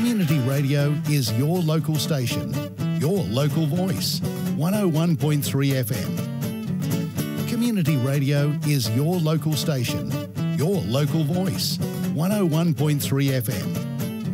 Community radio is your local station, your local voice, 101.3 FM. Community radio is your local station, your local voice, 101.3 FM.